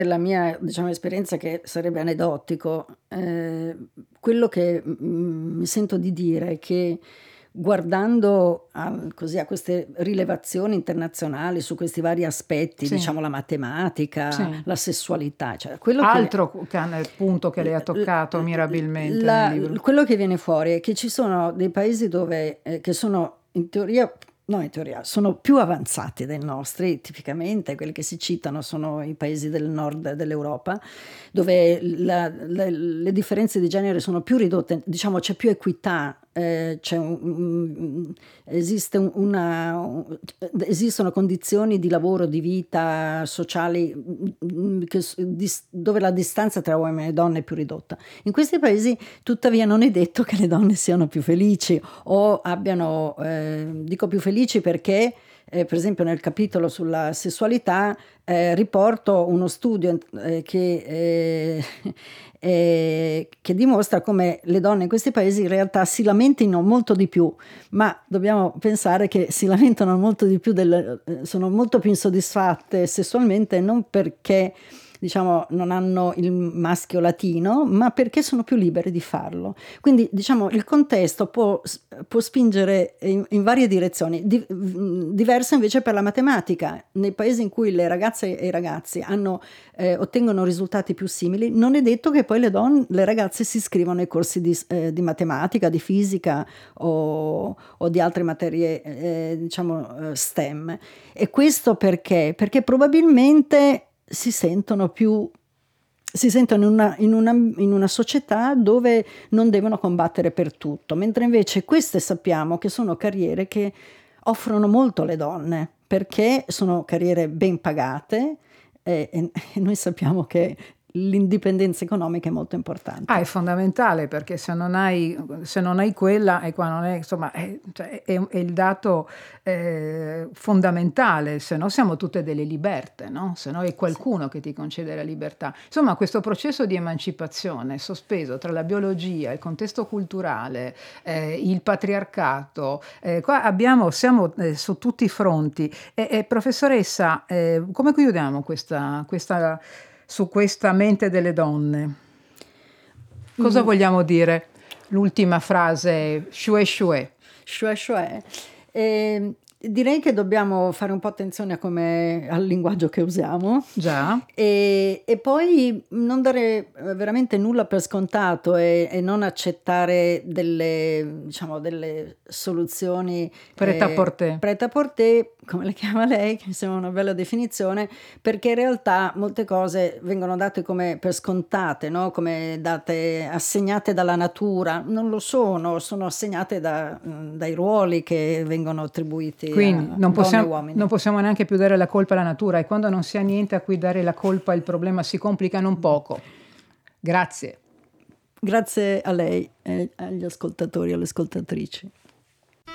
la mia, diciamo, esperienza, che sarebbe aneddotico, quello che mi sento di dire è che guardando così a queste rilevazioni internazionali su questi vari aspetti, Sì, diciamo la matematica, sì. la sessualità, cioè quello che Altro punto che lei ha toccato mirabilmente nel libro. quello che viene fuori è che ci sono dei paesi dove, che sono in teoria, no, in teoria, sono più avanzati dei nostri, tipicamente quelli che si citano sono i paesi del nord dell'Europa, dove le differenze di genere sono più ridotte, diciamo c'è più equità, c'è esiste esistono condizioni di lavoro, di vita sociali, dove la distanza tra uomini e donne è più ridotta. In questi paesi tuttavia non è detto che le donne siano più felici o abbiano, dico più felici perché per esempio nel capitolo sulla sessualità riporto uno studio che dimostra come le donne in questi paesi in realtà si lamentino molto di più, ma dobbiamo pensare che si lamentano molto di più, sono molto più insoddisfatte sessualmente, non perché diciamo non hanno il maschio latino, ma perché sono più libere di farlo. Quindi diciamo il contesto può spingere in varie direzioni, diverso invece per la matematica. Nei paesi in cui le ragazze e i ragazzi ottengono risultati più simili, non è detto che poi le ragazze si iscrivano ai corsi di matematica, di fisica o di altre materie diciamo STEM. E questo perché? Perché probabilmente si sentono in una società dove non devono combattere per tutto, mentre invece queste sappiamo che sono carriere che offrono molto alle donne, perché sono carriere ben pagate e noi sappiamo che l'indipendenza economica è molto importante. È fondamentale, perché se non hai quella, e qua non è, insomma, cioè, è il dato fondamentale, se no siamo tutte delle liberte, no? Se no è qualcuno che ti concede la libertà. Insomma, questo processo di emancipazione sospeso tra la biologia, il contesto culturale, il patriarcato, qua siamo su tutti i fronti. Professoressa, come chiudiamo su questa mente delle donne? Cosa vogliamo dire? L'ultima frase, shue shue. Shue shue. Direi che dobbiamo fare un po' attenzione al linguaggio che usiamo. Già. E poi non dare veramente nulla per scontato et non accettare delle soluzioni prêt-à-porter, come le chiama lei, che mi sembra una bella definizione, perché in realtà molte cose vengono date come per scontate, no? Come date assegnate dalla natura. Non lo sono assegnate dai ruoli che vengono attribuiti quindi a donne e uomini. Non possiamo neanche più dare la colpa alla natura, e quando non si ha niente a cui dare la colpa il problema si complica non poco. Grazie. Grazie a lei e agli ascoltatori e alle ascoltatrici.